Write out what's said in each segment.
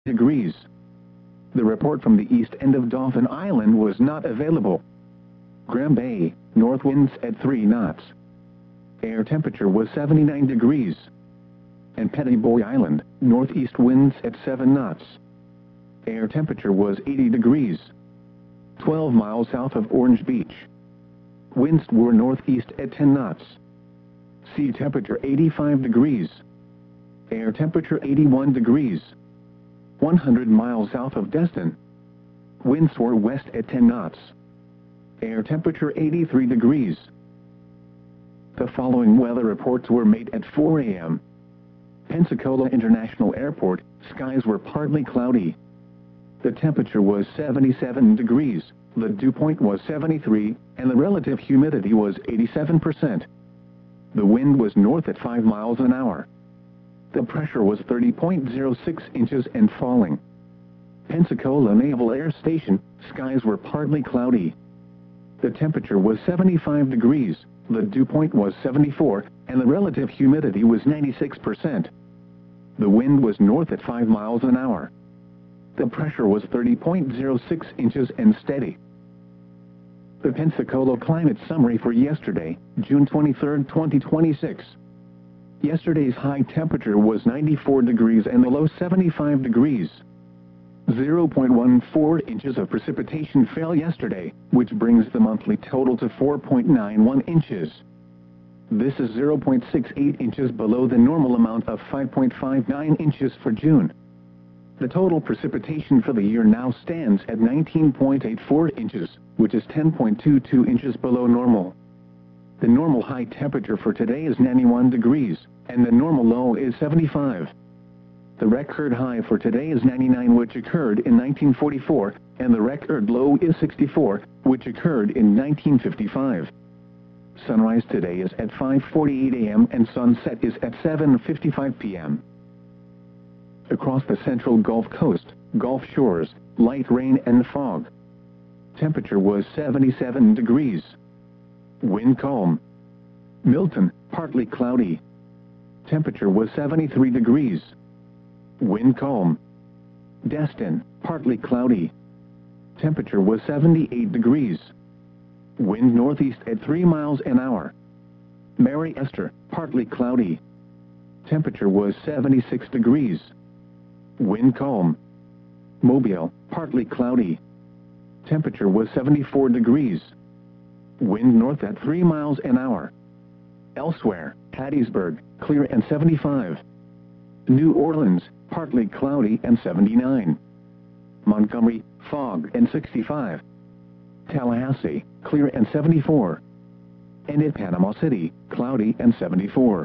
degrees. The report from the east end of Dauphin Island was not available. Graham Bay, north winds at 3 knots. Air temperature was 79 degrees. And Petty Boy Island, northeast winds at 7 knots. Air temperature was 80 degrees. 12 miles south of Orange Beach. Winds were northeast at 10 knots. Sea temperature 85 degrees. Air temperature 81 degrees. 100 miles south of Destin. Winds were west at 10 knots. Air temperature 83 degrees. The following weather reports were made at 4 a.m. Pensacola International Airport, skies were partly cloudy. The temperature was 77 degrees, the dew point was 73, and the relative humidity was 87%. The wind was north at 5 miles an hour. The pressure was 30.06 inches and falling. Pensacola Naval Air Station, skies were partly cloudy. The temperature was 75 degrees, the dew point was 74, and the relative humidity was 96%. The wind was north at 5 miles an hour. The pressure was 30.06 inches and steady. The Pensacola Climate Summary for yesterday, June 23, 2026. Yesterday's high temperature was 94 degrees and the low 75 degrees. 0.14 inches of precipitation fell yesterday, which brings the monthly total to 4.91 inches. This is 0.68 inches below the normal amount of 5.59 inches for June. The total precipitation for the year now stands at 19.84 inches, which is 10.22 inches below normal. The normal high temperature for today is 91 degrees, and the normal low is 75. The record high for today is 99, which occurred in 1944, and the record low is 64, which occurred in 1955. Sunrise today is at 5:48 a.m. and sunset is at 7:55 p.m. Across the central Gulf Coast, Gulf Shores, light rain and fog. Temperature was 77 degrees. Wind calm. Milton, partly cloudy. Temperature was 73 degrees. Wind calm. Destin, partly cloudy. Temperature was 78 degrees. Wind northeast at 3 miles an hour. Mary Esther, partly cloudy. Temperature was 76 degrees. Wind calm. Mobile, partly cloudy. Temperature was 74 degrees. Wind north at 3 miles an hour. Elsewhere, Hattiesburg, clear and 75. New Orleans, partly cloudy and 79. Montgomery, fog and 65. Tallahassee, clear and 74. And at Panama City, cloudy and 74.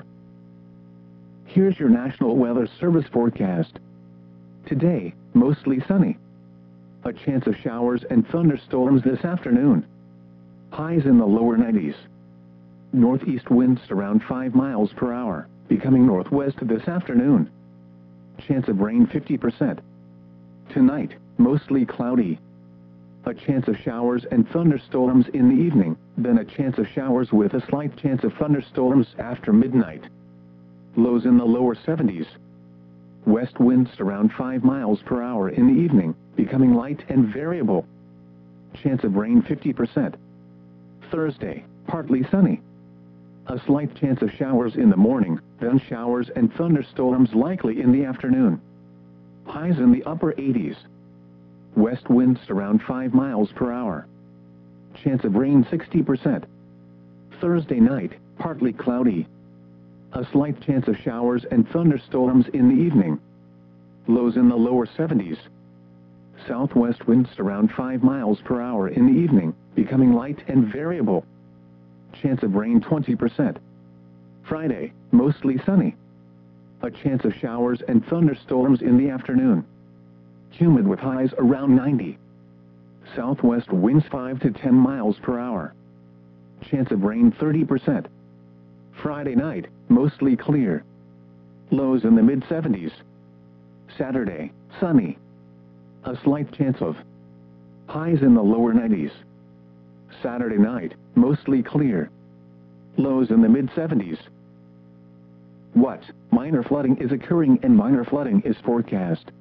Here's your National Weather Service forecast. Today, mostly sunny. A chance of showers and thunderstorms this afternoon. Highs in the lower 90s. Northeast winds around 5 miles per hour, becoming northwest this afternoon. Chance of rain 50%. Tonight, mostly cloudy. A chance of showers and thunderstorms in the evening, then a chance of showers with a slight chance of thunderstorms after midnight. Lows in the lower 70s. West winds around 5 miles per hour in the evening, becoming light and variable. Chance of rain 50%. Thursday, partly sunny. A slight chance of showers in the morning, then showers and thunderstorms likely in the afternoon. Highs in the upper 80s. West winds around 5 miles per hour. Chance of rain 60%. Thursday night, partly cloudy. A slight chance of showers and thunderstorms in the evening. Lows in the lower 70s. Southwest winds around 5 miles per hour in the evening, becoming light and variable. Chance of rain 20%. Friday, mostly sunny. A chance of showers and thunderstorms in the afternoon. Humid with highs around 90. Southwest winds 5 to 10 miles per hour. Chance of rain 30%. Friday night, mostly clear. Lows in the mid-70s. Saturday, sunny. A slight chance of highs in the lower 90s. Saturday night, mostly clear. Lows in the mid-70s. What minor flooding is occurring and minor flooding is forecast.